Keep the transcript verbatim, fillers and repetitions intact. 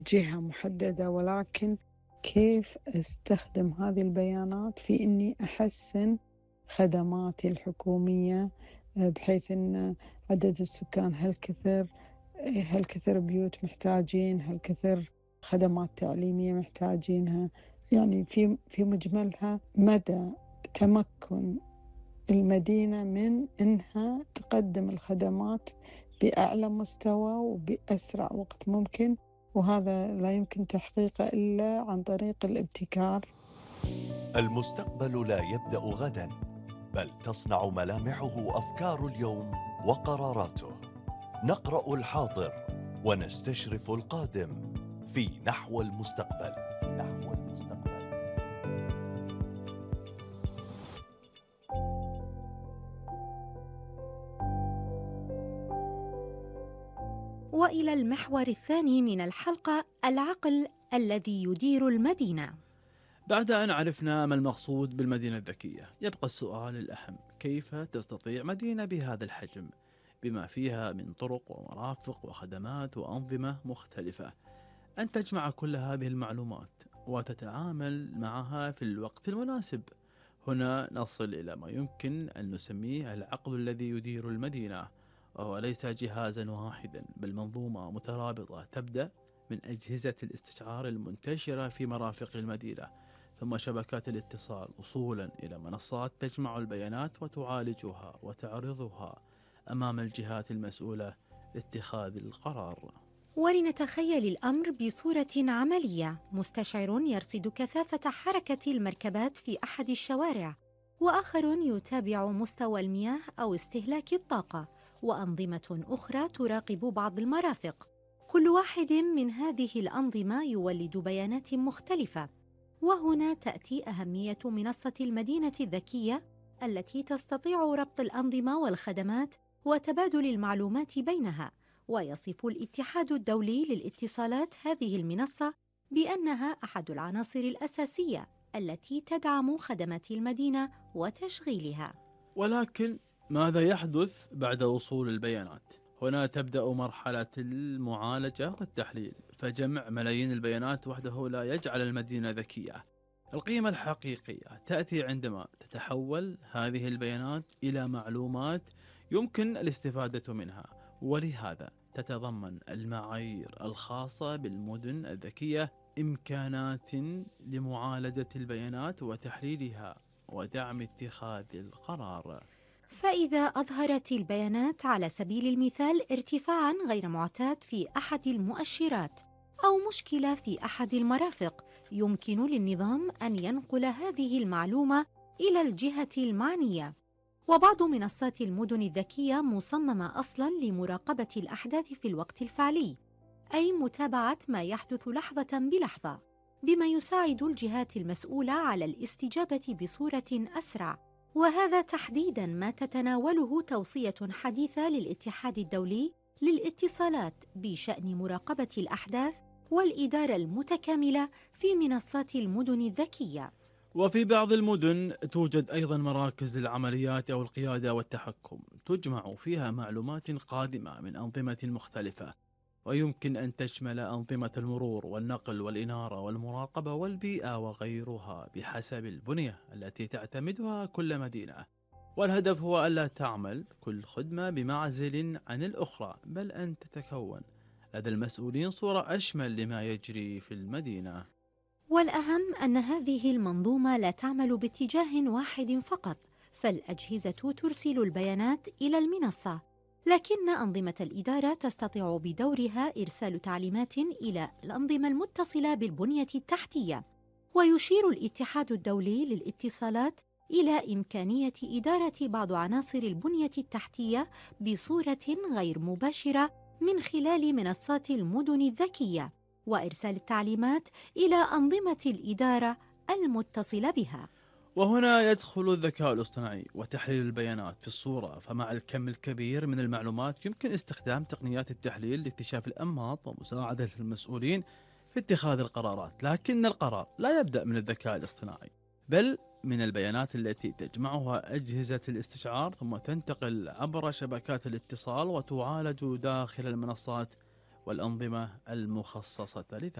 جهة محددة، ولكن كيف أستخدم هذه البيانات في إني أحسن خدماتي الحكومية، آه، بحيث إن عدد السكان هل كثر، آه، هل كثر بيوت محتاجين، هل كثر خدمات تعليمية محتاجينها. يعني في في مجملها مدى تمكن المدينة من إنها تقدم الخدمات بأعلى مستوى وبأسرع وقت ممكن، وهذا لا يمكن تحقيقه إلا عن طريق الابتكار. المستقبل لا يبدأ غدا، بل تصنع ملامحه أفكار اليوم وقراراته. نقرأ الحاضر ونستشرف القادم في نحو المستقبل. نحو المستقبل. وإلى المحور الثاني من الحلقة: العقل الذي يدير المدينة. بعد أن عرفنا ما المقصود بالمدينة الذكية، يبقى السؤال الأهم: كيف تستطيع مدينة بهذا الحجم، بما فيها من طرق ومرافق وخدمات وأنظمة مختلفة، أن تجمع كل هذه المعلومات وتتعامل معها في الوقت المناسب؟ هنا نصل إلى ما يمكن أن نسميه العقل الذي يدير المدينة، وهو ليس جهازا واحدا، بل منظومة مترابطة تبدأ من أجهزة الاستشعار المنتشرة في مرافق المدينة، ثم شبكات الاتصال، وصولا إلى منصات تجمع البيانات وتعالجها وتعرضها أمام الجهات المسؤولة لاتخاذ القرار. ولنتخيل الأمر بصورة عملية: مستشعر يرصد كثافة حركة المركبات في أحد الشوارع، وآخر يتابع مستوى المياه أو استهلاك الطاقة، وأنظمة أخرى تراقب بعض المرافق. كل واحد من هذه الأنظمة يولد بيانات مختلفة، وهنا تأتي أهمية منصة المدينة الذكية التي تستطيع ربط الأنظمة والخدمات وتبادل المعلومات بينها. ويصف الاتحاد الدولي للاتصالات هذه المنصة بأنها أحد العناصر الأساسية التي تدعم خدمات المدينة وتشغيلها. ولكن ماذا يحدث بعد وصول البيانات؟ هنا تبدأ مرحلة المعالجة والتحليل، فجمع ملايين البيانات وحده لا يجعل المدينة ذكية. القيمة الحقيقية تأتي عندما تتحول هذه البيانات إلى معلومات يمكن الاستفادة منها، ولهذا تتضمن المعايير الخاصة بالمدن الذكية إمكانات لمعالجة البيانات وتحليلها ودعم اتخاذ القرار. فإذا أظهرت البيانات على سبيل المثال ارتفاعاً غير معتاد في أحد المؤشرات أو مشكلة في أحد المرافق، يمكن للنظام أن ينقل هذه المعلومة إلى الجهة المعنية. وبعض منصات المدن الذكية مصممة أصلاً لمراقبة الأحداث في الوقت الفعلي، أي متابعة ما يحدث لحظة بلحظة، بما يساعد الجهات المسؤولة على الاستجابة بصورة أسرع. وهذا تحديداً ما تتناوله توصية حديثة للاتحاد الدولي للاتصالات بشأن مراقبة الأحداث والإدارة المتكاملة في منصات المدن الذكية. وفي بعض المدن توجد أيضا مراكز للعمليات أو القيادة والتحكم، تجمع فيها معلومات قادمة من أنظمة مختلفة، ويمكن أن تشمل أنظمة المرور والنقل والإنارة والمراقبة والبيئة وغيرها بحسب البنية التي تعتمدها كل مدينة. والهدف هو ألا تعمل كل خدمة بمعزل عن الأخرى، بل أن تتكون لدى المسؤولين صورة أشمل لما يجري في المدينة. والأهم أن هذه المنظومة لا تعمل باتجاه واحد فقط، فالأجهزة ترسل البيانات إلى المنصة، لكن أنظمة الإدارة تستطيع بدورها إرسال تعليمات إلى الأنظمة المتصلة بالبنية التحتية. ويشير الاتحاد الدولي للاتصالات إلى إمكانية إدارة بعض عناصر البنية التحتية بصورة غير مباشرة من خلال منصات المدن الذكية، وإرسال التعليمات إلى أنظمة الإدارة المتصلة بها. وهنا يدخل الذكاء الاصطناعي وتحليل البيانات في الصورة. فمع الكم الكبير من المعلومات يمكن استخدام تقنيات التحليل لاكتشاف الأنماط ومساعدة المسؤولين في اتخاذ القرارات. لكن القرار لا يبدأ من الذكاء الاصطناعي، بل من البيانات التي تجمعها أجهزة الاستشعار، ثم تنتقل عبر شبكات الاتصال وتعالج داخل المنصات والأنظمة المخصصة لذلك.